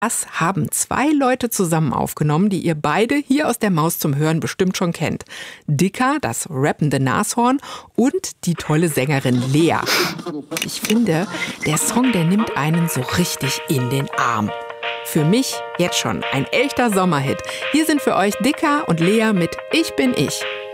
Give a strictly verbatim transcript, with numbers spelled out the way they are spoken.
Das haben zwei Leute zusammen aufgenommen, die ihr beide hier aus der Maus zum Hören bestimmt schon kennt. Dicker, das rappende Nashorn, und die tolle Sängerin Lea. Ich finde, der Song, der nimmt einen so richtig in den Arm. Für mich jetzt schon ein echter Sommerhit. Hier sind für euch Dicker und Lea mit Ich bin ich.